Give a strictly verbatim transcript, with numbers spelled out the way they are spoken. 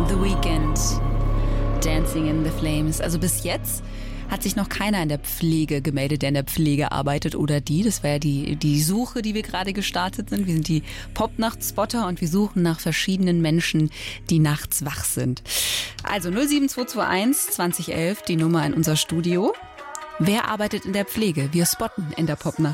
The Weeknd, Dancing in the Flames. Also bis jetzt hat sich noch keiner in der Pflege gemeldet, der in der Pflege arbeitet oder die. Das war ja die, die Suche, die wir gerade gestartet sind. Wir sind die Popnacht-Spotter und wir suchen nach verschiedenen Menschen, die nachts wach sind. Also null sieben zwei zwei eins zwanzig elf, die Nummer in unser Studio. Wer arbeitet in der Pflege? Wir spotten in der Popnacht.